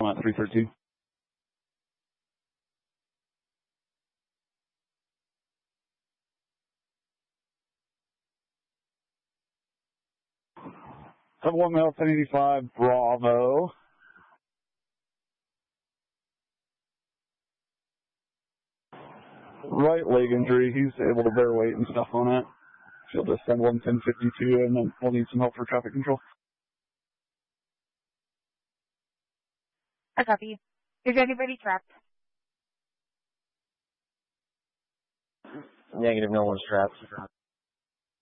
I'm at 313. Level 1 male, 1085, Bravo. Right leg injury. He's able to bear weight and stuff on it. She'll just send 11052 and then we'll need some help for traffic control. I copy. Is anybody trapped? Negative, no one's trapped.